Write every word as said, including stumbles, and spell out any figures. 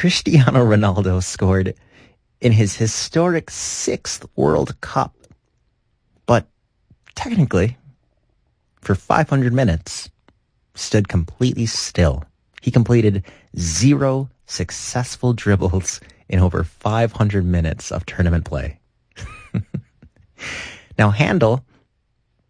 Cristiano Ronaldo scored in his historic sixth World Cup. But technically, for five hundred minutes, stood completely still. He completed zero successful dribbles in over five hundred minutes of tournament play. Now, Handel